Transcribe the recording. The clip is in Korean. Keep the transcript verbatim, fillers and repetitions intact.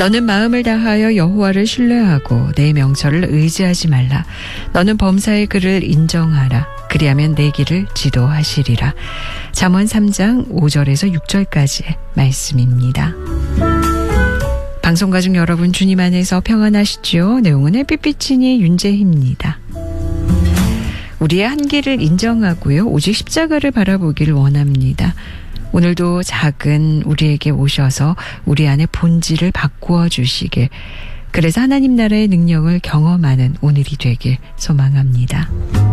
너는 마음을 다하여 여호와를 신뢰하고 내 명철을 의지하지 말라. 너는 범사의 그를 인정하라. 그리하면 내 길을 지도하시리라. 잠언 삼 장 오 절에서 육 절까지의 말씀입니다. 방송 가족 여러분, 주님 안에서 평안하시죠? 내용은 햇빛비치니 윤재희입니다. 우리의 한계를 인정하고요, 오직 십자가를 바라보기를 원합니다. 오늘도 작은 우리에게 오셔서 우리 안의 본질을 바꾸어 주시길, 그래서 하나님 나라의 능력을 경험하는 오늘이 되길 소망합니다.